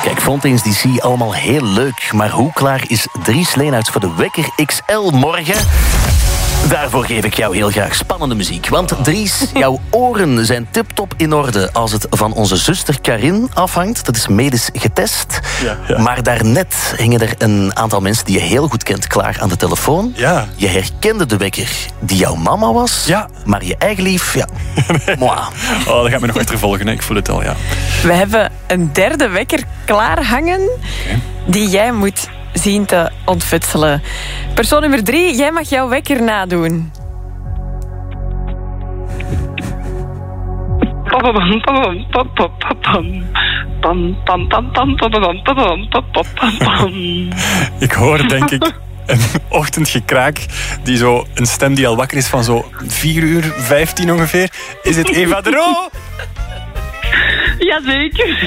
Kijk, Fontaine's DC, allemaal heel leuk. Maar hoe klaar is Dries Leenaerts voor de Wekker XL morgen? Daarvoor geef ik jou heel graag spannende muziek. Want Dries, jouw oren zijn tip-top in orde als het van onze zuster Karin afhangt. Dat is medisch getest. Ja. Maar daarnet hingen er een aantal mensen die je heel goed kent klaar aan de telefoon. Ja. Je herkende de wekker die jouw mama was. Ja. Maar je eigen lief, ja. Moi. Oh, dat gaat me nog achtervolgen, hè. Ik voel het al, ja. We hebben een derde wekker klaar hangen die jij moet zien te ontfutselen. Persoon nummer 3, jij mag jouw wekker nadoen. Ik hoor, denk ik, een ochtendgekraak die zo een stem die al wakker is van zo 4:15 ongeveer. Is het Eva de Roo? Jazeker.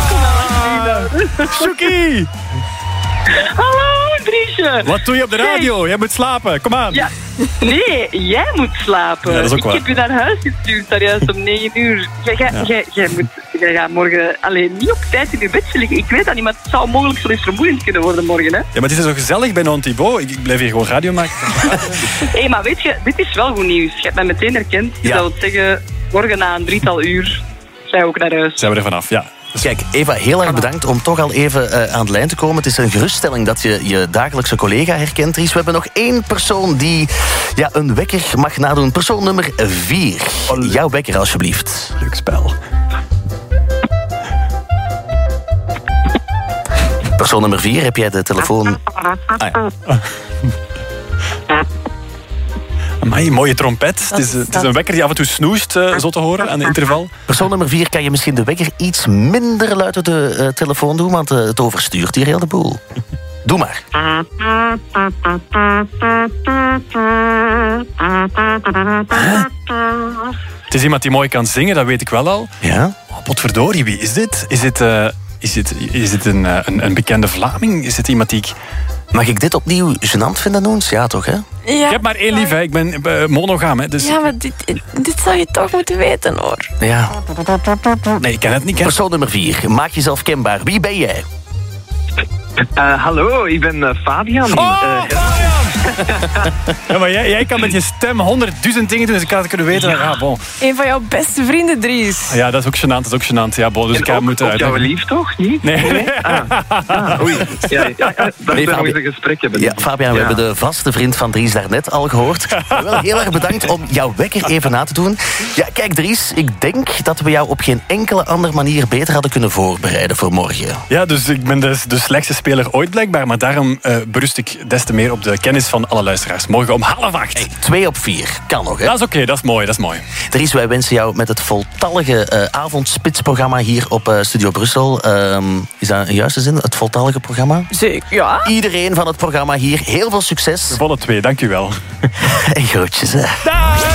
Sjoekie! Hallo, Driesje. Wat doe je op de radio? Jij moet slapen, kom aan. Ja. Nee, jij moet slapen. Ja, dat is ook ik waar. heb je naar huis gestuurd, daar juist om 9:00. Jij gaat morgen alleen niet op tijd in je bed liggen. Ik weet dat niet, maar het zou mogelijk wel eens vermoeiend kunnen worden morgen. Hè? Ja, maar het is zo gezellig bij Non Thibaut. Ik blijf hier gewoon radio maken. Hé, maar weet je, dit is wel goed nieuws. Je hebt mij meteen herkend. Je Ja. zou zeggen, morgen na een 3-tal uur zijn we ook naar huis. Zijn we er vanaf, ja. Kijk, Eva, heel erg bedankt om toch al even aan de lijn te komen. Het is een geruststelling dat je je dagelijkse collega herkent, Dries. We hebben nog 1 persoon die een wekker mag nadoen. Persoon nummer 4. Jouw wekker, alsjeblieft. Leuk spel. Persoon nummer 4, heb jij de telefoon... Ah, ja. Amai, mooie trompet. Het is een wekker die af en toe snoest, zo te horen, aan de interval. Persoon nummer 4, kan je misschien de wekker iets minder luid op de telefoon doen, want het overstuurt hier heel de boel. Doe maar. Het is iemand die mooi kan zingen, dat weet ik wel al. Ja? Oh, potverdorie, wie is dit? Is dit een bekende Vlaming? Is dit iemand die ik... Mag ik dit opnieuw gênant vinden, Noens? Ja, toch, hè? Ja, Ik heb maar 1 lief, hè. Ik ben monogaam, hè. Dus... ja, maar dit zou je toch moeten weten, hoor. Ja. Nee, ik ken het niet. Persoon nummer 4, maak jezelf kenbaar. Wie ben jij? Hallo, ik ben Fabian. Ja, maar jij kan met je stem 100.000 dingen doen, dus ik had het kunnen weten. Ja, bon. Een van jouw beste vrienden, Dries. Ja, dat is ook gênant. Ja, bon, dus ik ga het moeten Op jouw uitleggen. lief toch? Niet? Nee. Oei. Ja, dat Nee, we nog eens Fabian. een gesprek hebben. Ja, Fabian, we Ja. hebben de vaste vriend van Dries daarnet al gehoord. Wel heel erg bedankt om jouw wekker even na te doen. Ja, kijk Dries, ik denk dat we jou op geen enkele andere manier beter hadden kunnen voorbereiden voor morgen. Ja, dus ik ben de slechtste speler ooit blijkbaar, maar daarom berust ik des te meer op de kennis van alle luisteraars. Morgen om 7:30. 2 op 4, kan nog, hè? Dat is oké, dat is mooi. Dries, wij wensen jou met het voltallige avondspitsprogramma hier op Studio Brussel. Is dat een juiste zin, het voltallige programma? Zeker, ja. Iedereen van het programma hier, heel veel succes. Volle 2, dank u wel. En groetjes, hè. Dag!